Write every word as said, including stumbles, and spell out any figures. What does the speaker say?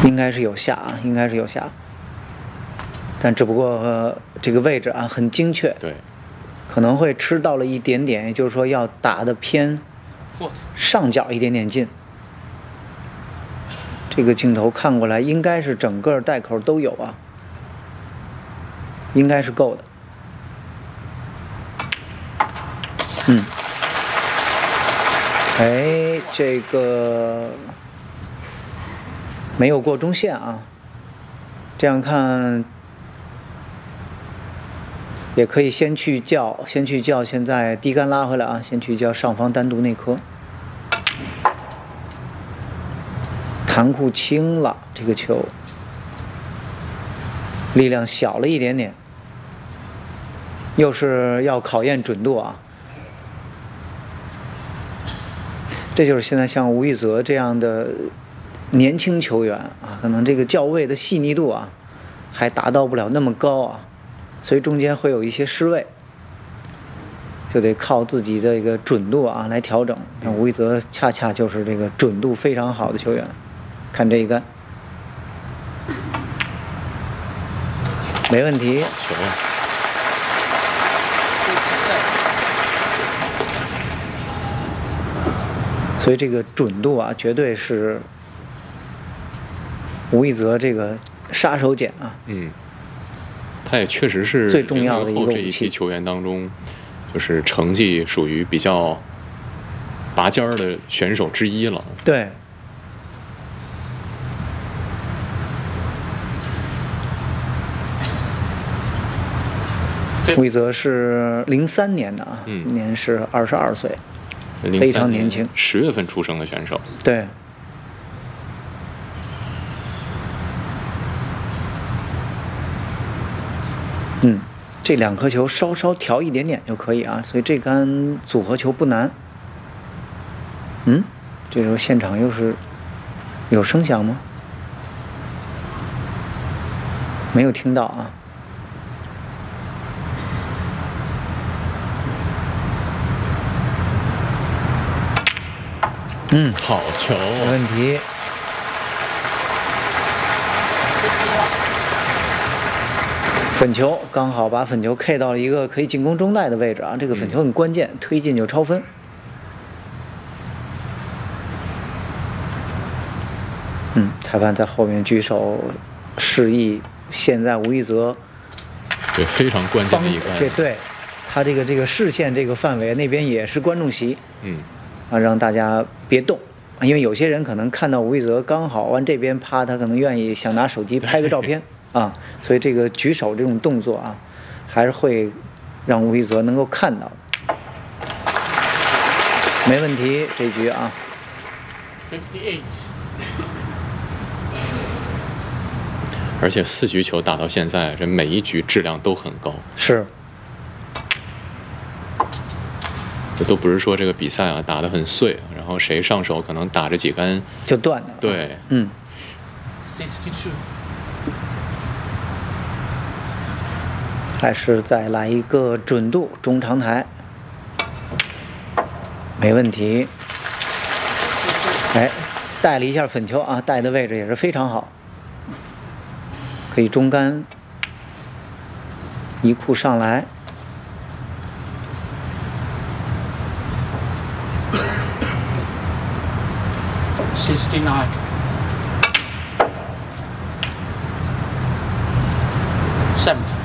应该是有下啊，应该是有下，但只不过、呃、这个位置啊很精确， 对， 可能会吃到了一点点，也就是说要打的偏上角一点点近。这个镜头看过来应该是整个袋口都有啊，应该是够的。嗯，哎，这个没有过中线啊，这样看也可以先去叫，先去叫，现在低杆拉回来啊，先去叫上方单独内科。弹库轻了，这个球力量小了一点点，又是要考验准度啊。这就是现在像吴玉泽这样的年轻球员啊，可能这个叫位的细腻度啊还达到不了那么高啊，所以中间会有一些失位，就得靠自己的一个准度啊来调整。但吴玉泽恰恰就是这个准度非常好的球员。看这一杆，没问题。 球。 所以这个准度啊，绝对是吴一泽这个杀手锏啊。 嗯，他也确实是最重要的一个武器。 这一批球员当中，就是成绩属于比较拔尖儿的选手之一了。 对。吴一泽是零三年的啊， 嗯、 今年是二十二岁，非常年轻。 十月份出生的选手。 对。嗯，这两颗球稍稍调一点点就可以啊，所以这杆组合球不难。嗯，这时候现场又是有声响吗？没有听到啊。嗯， 好球， 没问题。粉球刚好把粉球 K 到了一个可以进攻中袋的位置啊，这个粉球很关键，嗯、推进就超分。嗯，裁判在后面举手示意，现在吴一泽对非常关键的一个， 这对他这个这个视线这个范围那边也是观众席。 嗯。 啊，让大家别动，因为有些人可能看到吴一泽刚好往这边趴，他可能愿意想拿手机拍个照片啊，所以这个举手这种动作啊，还是会让吴一泽能够看到的。没问题，这局啊。 而且四局球打到现在，这每一局质量都很高。 是。 这都不是说这个比赛啊打得很碎，然后谁上手可能打着几杆就断了。 对， 嗯。还是再来一个准度中长台，没问题。哎，带了一下粉球啊，带的位置也是非常好，可以中杆一库上来。 sixty-nine. seventy.